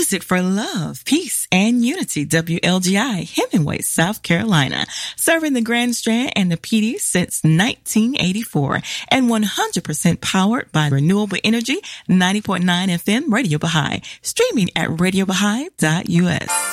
Music for love, peace, and unity. WLGI, Hemingway, South Carolina. Serving the Grand Strand and the PD since 1984. And 100% powered by renewable energy. 90.9 FM Radio Baha'i. Streaming at radiobaha'i.us.